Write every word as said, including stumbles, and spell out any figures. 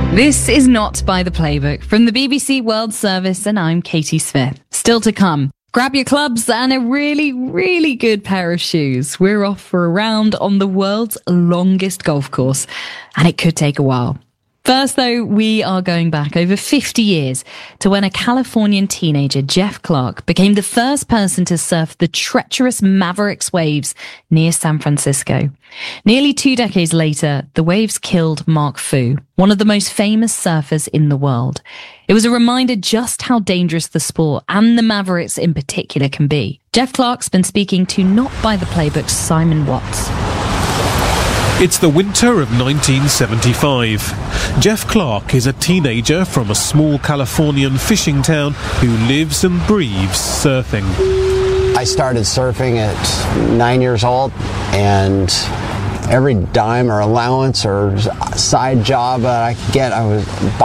This is Not by the Playbook from the B B C World Service, and I'm Katie Smith. Still to come, grab your clubs and a really, really good pair of shoes. We're off for a round on the world's longest golf course, and it could take a while. First, though, we are going back over fifty years to when a Californian teenager, Jeff Clark, became the first person to surf the treacherous Mavericks waves near San Francisco. Nearly two decades later, the waves killed Mark Fu, one of the most famous surfers in the world. It was a reminder just how dangerous the sport, and the Mavericks in particular, can be. Jeff Clark's been speaking to Not by the Playbook's Simon Watts. It's the winter of nineteen seventy-five. Jeff Clark is a teenager from a small Californian fishing town who lives and breathes surfing. I started surfing at nine years old, and every dime or allowance or side job that I could get, I was